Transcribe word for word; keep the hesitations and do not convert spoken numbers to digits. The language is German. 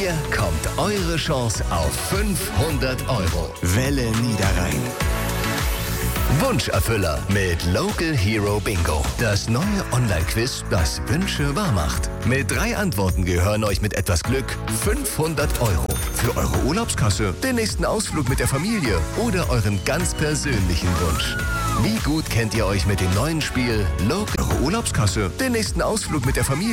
Hier kommt eure Chance auf fünfhundert Euro. Welle Niederrhein. Wunscherfüller mit Local Hero Bingo. Das neue Online-Quiz, das Wünsche wahr macht. Mit drei Antworten gehören euch mit etwas Glück fünfhundert Euro. Für eure Urlaubskasse, den nächsten Ausflug mit der Familie oder euren ganz persönlichen Wunsch. Wie gut kennt ihr euch mit dem neuen Spiel Local Urlaubskasse, den nächsten Ausflug mit der Familie